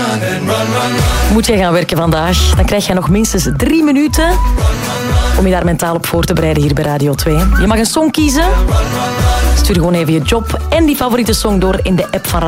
Moet jij gaan werken vandaag, dan krijg je nog minstens 3 minuten om je daar mentaal op voor te bereiden hier bij Radio 2. Je mag een song kiezen. Stuur gewoon even je job en die favoriete song door in de app van